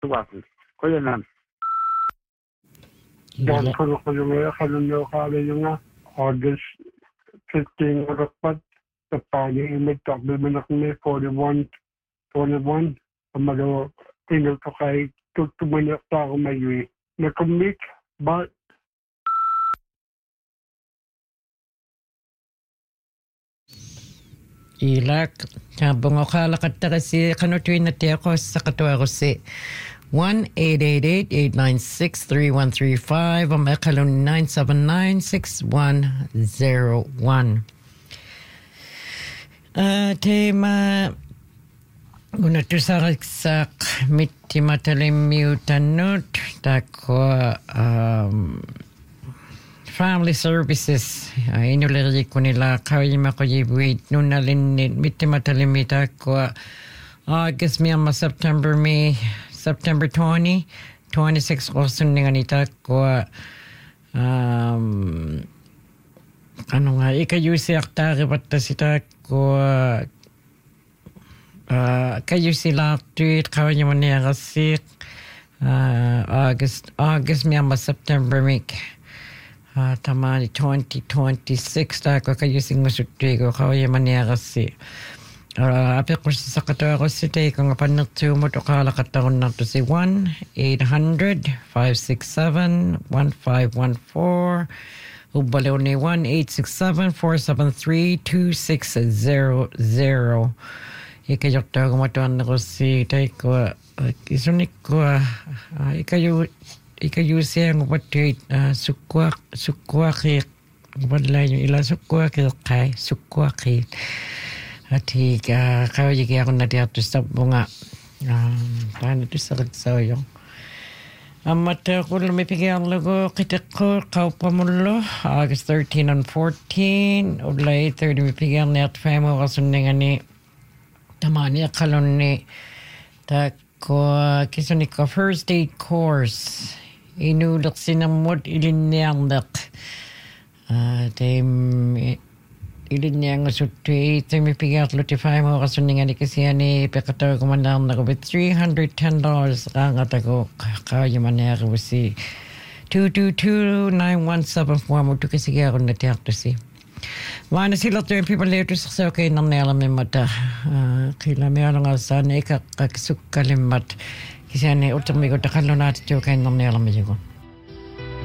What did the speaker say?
tuwati koyanan dan kono yung August 15 rapat tapani imit takbil manak me 41 amado tinggal to kay tutumanak ta ko mayui nakumik but ilak bungo kala katta kasi kanutuin na tiya ko sa katwa ko si 1-888-896-3135 ang makalun 979-6101 tema unatusarak mitti matalimiutanut tako family services inuleri ko nila kawima ko yibuit nunalinit mitti matalimita ko August miyama September 20 26 ko suninganita ko ano nga ikayusi aktari batasita ko kayusi laptuit kawanya maniyarasik August miyama September mik tamani 2026 tako kayusing masutri ko kawanya maniyarasik api ko sa katawa ko si tay kung panagtu mo to kala katawan na to si 1-800-567-1514 ubalaw ni 1-867-473-2600 ikayok tayo kumatuan na ko si tay ko isunik ko ikayo siyang watit sukwakik wala yung ila sukwakik kay sukwakik Ati kau jika aku nanti harus stop bunga. Tahan itu sakit saya. Amat aku lebih pikir lagu kita kau pemuluh August 13 and 14. Ulai 30 lebih pikir net family rasun dengan ni. Tamani kalon ni tak ko kisah ko first aid course. Inu dak sinamut iliniang dak. Tem ilin niya nga suti ito may pigat lutify mo kasuningan ni kasi ni pekataw kumandang na ko with $310 ang atago kaya man niya ko si 222-9174 mo to kasi ako na tiyak to si Mana sila to yung people later sa okay nang nila may mata kila may ano nga sana ikakasukalimmat kasi ni utang may ko takalo natin to kayo nang nila may ko